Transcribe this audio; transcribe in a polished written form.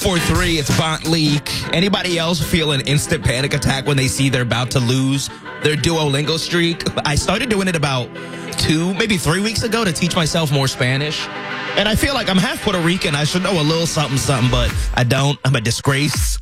243, it's Bont Leak. Anybody else feel an instant panic attack when they see they're about to lose their Duolingo streak? I started doing it about 2, maybe 3 weeks ago to teach myself more Spanish. And I feel like I'm half Puerto Rican. I should know a little something, but I don't. I'm a disgrace.